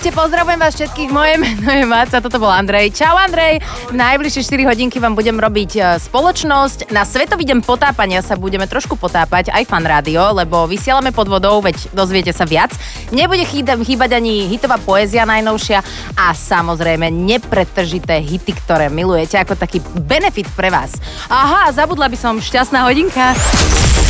Ahojte, pozdravujem vás všetkých, moje meno je Máca, toto bol Andrej. Čau Andrej, v najbližšie 4 hodinky vám budem robiť spoločnosť. Na Svetový deň potápania sa budeme trošku potápať, aj Fan Rádio, lebo vysielame pod vodou, veď dozviete sa viac. Nebude chýbať ani hitová poézia najnovšia a samozrejme nepretržité hity, ktoré milujete, ako taký benefit pre vás. Aha, zabudla by som, šťastná hodinka.